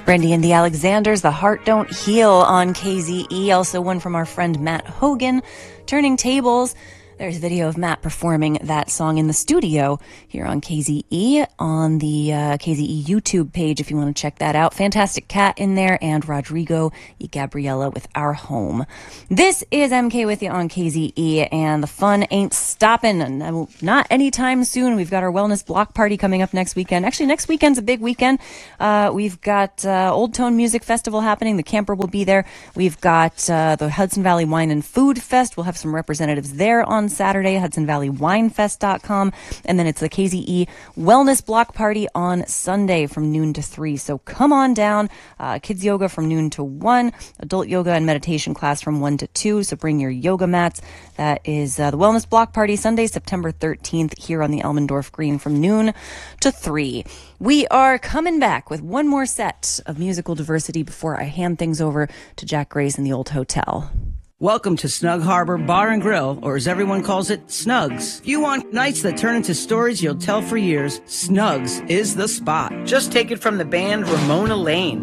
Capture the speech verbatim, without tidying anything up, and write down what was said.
Brandy and the Alexanders, The Heart Don't Heal on K Z E. Also one from our friend Matt Hogan, Turning Tables. There's a video of Matt performing that song in the studio here on K Z E on the uh, K Z E YouTube page if you want to check that out. Fantastic Cat in there and Rodrigo y Gabriela with Our Home. This is M K with you on K Z E, and the fun ain't stopping. And not anytime soon. We've got our wellness block party coming up next weekend. Actually, next weekend's a big weekend. Uh, we've got uh, Old Tone Music Festival happening. The camper will be there. We've got uh, the Hudson Valley Wine and Food Fest. We'll have some representatives there on Saturday, hudson valley wine fest dot com. And then it's the K Z E Wellness Block Party on Sunday from noon to three. So come on down. Uh, kids yoga from noon to one. Adult yoga and meditation class from one to two. So bring your yoga mats. That is uh, the Wellness Block Party Sunday, September thirteenth here on the Elmendorf Green from noon to three. We are coming back with one more set of musical diversity before I hand things over to Jack Grace in the Old Hotel. Welcome to Snug Harbor Bar and Grill, or as everyone calls it, Snugs. If you want nights that turn into stories you'll tell for years, Snugs is the spot. Just take it from the band Ramona Lane.